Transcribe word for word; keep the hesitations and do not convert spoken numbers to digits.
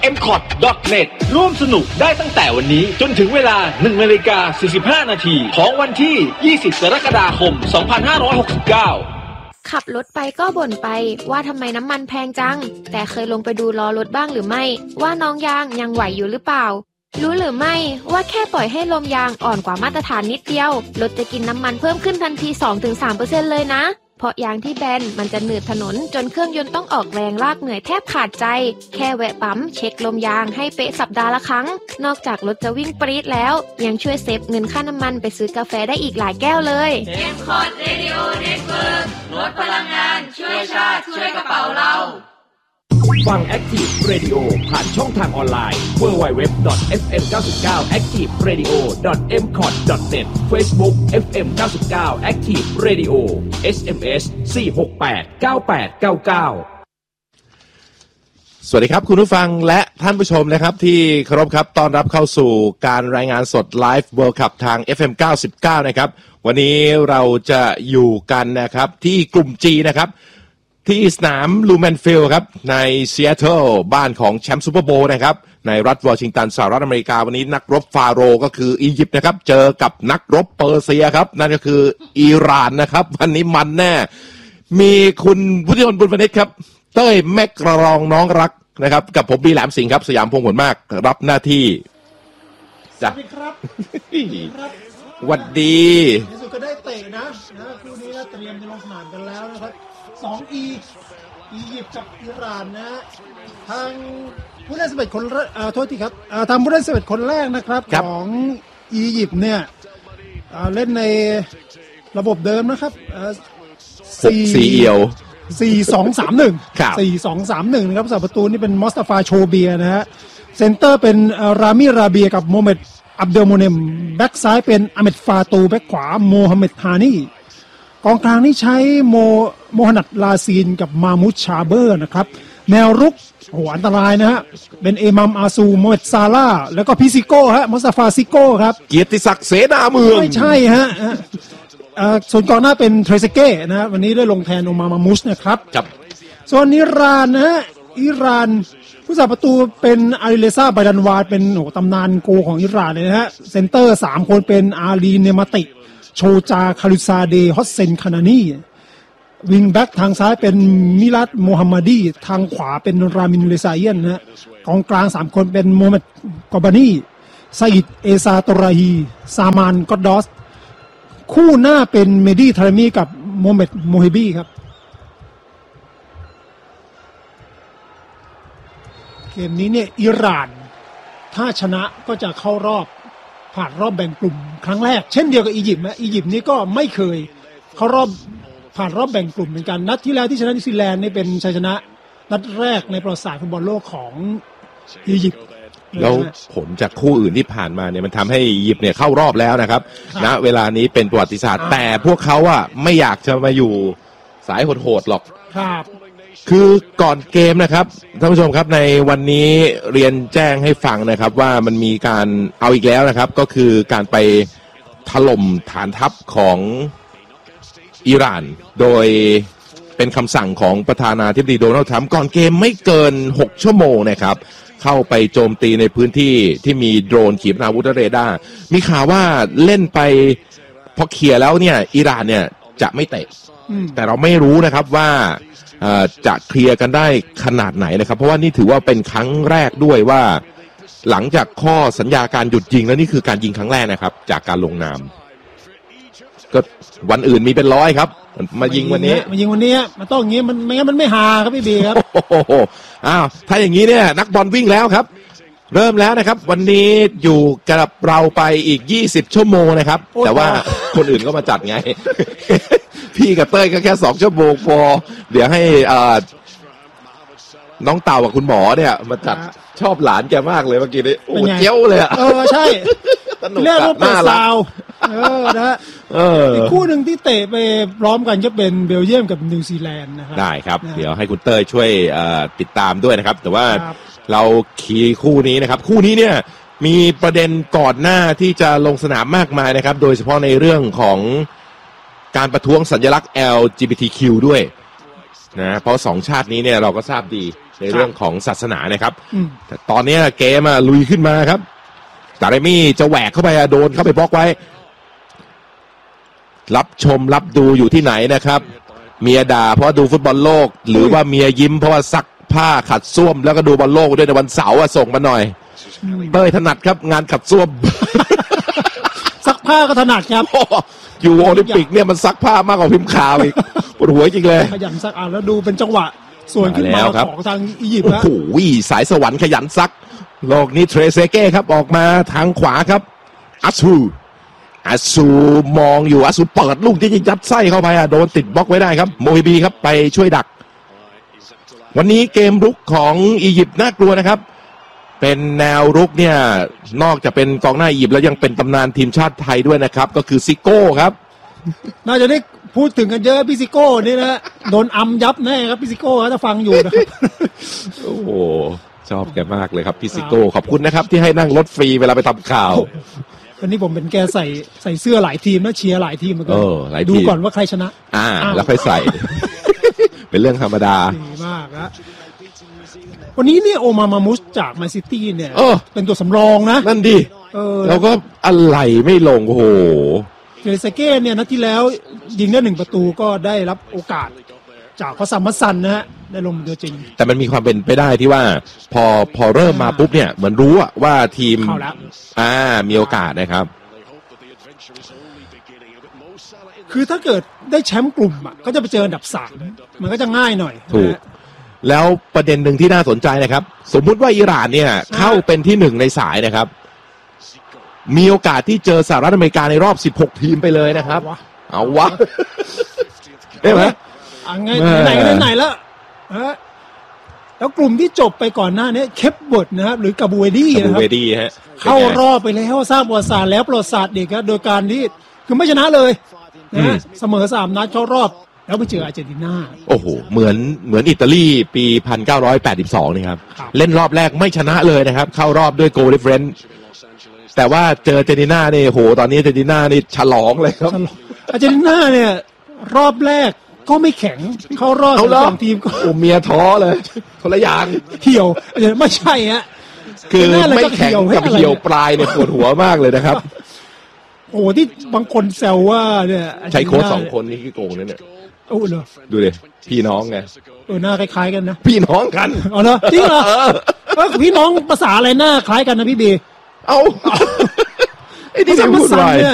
เอ็ม คอท ดอท เน็ต ร่วมสนุกได้ตั้งแต่วันนี้จนถึงเวลา หนึ่งนาฬิกาสี่สิบห้านาทีของวันที่ยี่สิบกรกฎาคมสองพันห้าร้อยหกสิบเก้าขับรถไปก็บ่นไปว่าทำไมน้ำมันแพงจังแต่เคยลงไปดูล้อรถบ้างหรือไม่ว่าน้องยางยังไหวอยู่หรือเปล่ารู้หรือไม่ว่าแค่ปล่อยให้ลมยางอ่อนกว่ามาตรฐานนิดเดียวรถจะกินน้ำมันเพิ่มขึ้นทันที สองถึงสามเปอร์เซ็นต์ เลยนะเพราะยางที่แบนมันจะหนืดถนนจนเครื่องยนต์ต้องออกแรงลากเหนื่อยแทบขาดใจแค่แวะปั๊มเช็คลมยางให้เป๊ะสัปดาห์ละครั้งนอกจากรถจะวิ่งปรี๊ดแล้วยังช่วยเซฟเงินค่าน้ำมันไปซื้อกาแฟได้อีกหลายแก้วเลยเอ็ม คอท Radio Network ลดพลังงานช่วยชาติช่วยกระเป๋าเราฟัง Active Radio ผ่านช่องทางออนไลน์ ดับเบิลยู ดับเบิลยู ดับเบิลยู ดอท เอฟ เอ็ม เก้าสิบเก้า แอคทีฟเรดิโอ ดอท เอ็ม คอท ดอท เน็ต Facebook เอฟ เอ็ม เก้าสิบเก้า Active Radio เอส เอ็ม เอส สี่ หก แปด เก้า แปด เก้า เก้าสวัสดีครับคุณผู้ฟังและท่านผู้ชมนะครับที่เคารพครับต้อนรับเข้าสู่การรายงานสด Live World Cup ทาง เอฟ เอ็ม เก้าสิบเก้านะครับวันนี้เราจะอยู่กันนะครับที่กลุ่ม G นะครับที่สนามลูแมนฟิลด์ครับในซีแอตเทิลบ้านของแชมป์ซูเปอร์โบว์นะครับในรัฐวอชิงตันสหรัฐอเมริกาวันนี้นักรบฟาโรห์ก็คืออียิปต์นะครับเจอกับนักรบเปอร์เซียครับนั่นก็คืออิหร่านนะครับวันนี้มันแน่มีคุณวุฒิพลบุญวณิชครับเต้ยแม็กกระรองน้องรักนะครับกับผมบีแหลมสิงห์ครับสยามพงษ์ผลมากรับหน้าที่จ้ะสวัสดีครับหวัดดีในสุดก็ได้เตะนะนะคู่นี้นะเตรียมจะลงสนามกันแล้วนะครับสองอีอียิปต์กับอิหร่านนะทางผู้เล่นสิบเอ็ดคนเอ่อโทษทีครับเอ่อทางผู้เล่นสิบเอ็ดคนแรกนะครับของอียิปต์เนี่ยเอ่อเล่นในระบบเดิมนะครับเอ่อสี่สี่เอียวสี่ สอง สาม หนึ่ง สี่ สอง สาม หนึ่งนะครับผู้ประตูนี่เป็นมอสตาฟาโชเบียนะฮะเซนเตอร์เป็นรามิราเบียกับโมเมดอับเดลโมเนมแบ็กซ้ายเป็นอเมดฟาตูแบ็กขวาโมฮัมเหม็ดฮานีกองกลางนี่ใช้โมโมฮันัดลาซีนกับมามุดชาเบอร์นะครับแนวรุกโอ้อันตรายนะฮะเป็นเอมัมอาซูโมเมดซาลาแล้วก็พิซิโก้ฮะมอสตาฟาซิโก้ครับเกียรติศักดิ์เสนาเมืองไม่ใช่ฮะส่วนกองหน้าเป็นเทรเซเก้นะวันนี้ได้ลงแทนโอมามามุชนะครับครับส่วนอิหร่านนะฮะอิหร่านผู้สาประตูเป็นอาริเลซาไบดันวาดเป็นโอ้ตำนานโกของอิหร่านเลยนะฮะเซนเตอร์สามคนเป็นอาลีเนมาติโชจาคาลิซาเดฮอสเซนคานานีวิงแบ็กทางซ้ายเป็นมิลัดโมฮัมมัดีทางขวาเป็นรามินเลซาเอียนนะฮะกองกลางสามคนเป็นโมฮัมเหม็ดกอบานีซาอิดเอซาตอราฮีซามานกอดดอสคู่หน้าเป็นเมดีทารามีกับโมฮัมเหม็ดโมเฮบีครับเกมนี้เนี่ยอิหร่านถ้าชนะก็จะเข้ารอบผ่านรอบแบ่งกลุ่มครั้งแรกเช่นเดียวกับอียิปต์นะอียิปต์นี่ก็ไม่เคยเข้ารอบผ่านรอบแบ่งกลุ่มเหมือนกันนัดที่แล้วที่ชนะนิวซีแลนด์นี่เป็นชัยชนะนัดแรกในประวัติศาสตร์ฟุตบอลโลกของอียิปต์แล้วผลจากคู่อื่นที่ผ่านมาเนี่ยมันทำให้อียิปต์เนี่ยเข้ารอบแล้วนะครับณเวลานี้เป็นประวัติศาสตร์แต่พวกเขาอะไม่อยากจะมาอยู่สายโหดๆหรอกครับคือก่อนเกมนะครับท่านผู้ชมครับในวันนี้เรียนแจ้งให้ฟังนะครับว่ามันมีการเอาอีกแล้วนะครับก็คือการไปถล่มฐานทัพของอิหร่านโดยเป็นคำสั่งของประธานาธิบดีโดนัลด์ทรัมป์ก่อนเกมไม่เกินหกชั่วโมงนะครับเข้าไปโจมตีในพื้นที่ที่มีโดรนขีปนาวุธและเรดาร์มีข่าวว่าเล่นไปพอเคลียร์แล้วเนี่ยอิหร่านเนี่ยจะไม่เตะแต่เราไม่รู้นะครับว่าจะเคลียร์กันได้ขนาดไหนนะครับเพราะว่านี่ถือว่าเป็นครั้งแรกด้วยว่าหลังจากข้อสัญญาการหยุดยิงแล้วนี่คือการยิงครั้งแรกนะครับจากการลงนามก็วันอื่นมีเป็นร้อยครับมายิงวันนี้มายิงวันนี้มันต้องอย่างนี้มันไม่งั้นมันไม่ฮาครับพี่บีครับโอ้โหอ้าวถ้าอย่างนี้เนี่ยนักบอลวิ่งแล้วครับเริ่มแล้วนะครับวันนี้อยู่กับเราไปอีกยี่สิบชั่วโมงนะครับแต่ว่าคนอื่นก็มาจัดไงพี่กับเต้ยก็แค่สองชั่วโมงพอเดี๋ยวให้น้องเต่ากับคุณหมอเนี่ยมาจัดชอบหลานแกมากเลยเมื่อกี้นี้โอ้เจ้าเลยอะเออใช่เรียกว่าเปิดซาวเออนะอีกคู่หนึ่งที่เตะไปพร้อมกันจะเป็นเบลเยียมกับนิวซีแลนด์นะครับได้ครับเดี๋ยวให้คุณเต้ยช่วยติดตามด้วยนะครับแต่ว่าเราขี่คู่นี้นะครับคู่นี้เนี่ยมีประเด็นก่อนหน้าที่จะลงสนามมากมายนะครับโดยเฉพาะในเรื่องของการประท้วงสัญลักษณ์ แอล จี บี ที คิว ด้วยนะเพราะสองชาตินี้เนี่ยเราก็ทราบดีในเรื่องของศาสนานะครับอืมแต่ตอนนี้เกมอะลุยขึ้นมาครับตาเรมี่จะแหวกเข้าไปอะโดนเข้าไปบล็อกไว้รับชมรับดูอยู่ที่ไหนนะครับเมียด่าเพราะดูฟุตบอลโลกหรือว่าเมียยิ้มเพราะว่าซักผ้าขัดส้วมแล้วก็ดูบอลโลกด้วยในวันเสาร์อะส่งมาหน่อยเต้ยถนัดครับงานขัดส้วมซักผ้าก็ถนัดครับอยู่โอลิมปิกเนี่ยมันซักผ้ามากกว่าพิมพ์ข่าวอีกปวดหัวจริงเลยขยันซักอ่ะแล้วดูเป็นจังหวะส่วนขึ้นมาของทางอียิปต์โอ้นะโหสายสวรรค์ขยันซักโลกนี้เทรเซเก้ครับออกมาทางขวาครับอัสซูอัสซูมองอยู่อัสซูเปิดลูกที่จะยัดไส้เข้าไปอ่ะโดนติดบล็อกไว้ได้ครับโมฮิบีครับไปช่วยดักวันนี้เกมรุกของอียิปต์น่ากลัวนะครับเป็นแนวรุกเนี่ยนอกจากเป็นกองหน้าอียิปต์แล้วยังเป็นตำนานทีมชาติไทยด้วยนะครับก็คือซิโก้ครับน่าจะได้พูดถึงกันเยอะพี่ซิโก้นี่นะโดนอัมยับแน่ครับพี่ซิโก้ถ้าฟังอยู่นะครับโอ้โหชอบแกมากเลยครับพี่ซิโก้ขอบคุณนะครับที่ให้นั่งรถฟรีเวลาไปทำข่าววันนี้ผมเป็นแกใส่ใส่เสื้อหลายทีมนะเชียร์หลายทีมเหมือนกันดูก่อนว่าใครชนะอ่าแล้วค่อยใส่ เป็นเรื่องธรรมดาดีมากนะวันนี้เนี่ยโอมามามุสจากแมนซิตี้เนี่ยเป็นตัวสำรองนะนั่นดิเราก็อะไรไม่ลงโอ้โหเทเรเซเก้เนี่ยนัดที่แล้วยิงได้หนึ่งประตูก็ได้รับโอกาสจากพอซัมมัสซันนะฮะได้ลงตัวจริงแต่มันมีความเป็นไปได้ที่ว่าพอพอเริ่มมาปุ๊บเนี่ยเหมือนรู้ว่าทีมอ่ามีโอกาสนะครับคือถ้าเกิดได้แชมป์กลุ่มอ่ะก็จะไปเจออันดับสามมันก็จะง่ายหน่อยถูกแล้วประเด็นหนึ่งที่น่าสนใจนะครับสมมุติว่าอิหร่านเนี่ยเข้าเป็นที่หนึ่งในสายนะครับมีโอกาสที่เจอสหรัฐอเมริกาในรอบสิบหกทีมไปเลยนะครับเอาวะได้ไหมอ่ะไงไหนไหนแล้วฮะแล้วกลุ่มที่จบไปก่อนหน้านี้เคปเวิร์ดนะครับหรือกาบูเวดี้นะครับเข้ารอบไปแล้วสร้างประวัติศาสตร์แล้วประวัติศาสตร์เด็กครับโดยการที่คือไม่ชนะเลยนะเสมอสามนัดเข้ารอบแล้วไปเจออาร์เจนตินาโอ้โหเหมือนเหมือนอิตาลีปีหนึ่งพันเก้าร้อยแปดสิบสองนี่ครับเล่นรอบแรกไม่ชนะเลยนะครับเข้ารอบด้วยโกลดิฟเฟรนซ์แต่ว่าเจออาร์เจนตินาเนี่ยโหตอนนี้อาร์เจนตินานี่ฉลองเลยครับอาร์เจนตินาเนี่ยรอบแรกก็ไม่แข็งเข้ารอบสองทีมก็โอ้เมียท้อเลยคนละอย่างเหี่ยวไม่ใช่ฮะคือไม่แข็งกับเหี่ยวปลายเนี่ยปวดหัวมากเลยนะครับโอ้ที่บางคนแซวว่าเนี่ยใช้โค้ชสองคนนี่คือโกงนั่นเนี่ยโอ้เหรอดูดิพี่น้องไงเออหน้าคล้ายๆกันนะพี่น้องกันอ๋อเหรอจริงเหรอเออพี่น้องภาษาอะไรหน้าคล้ายกันนะพี่บีเอ้าไอ้ที่พูดไว้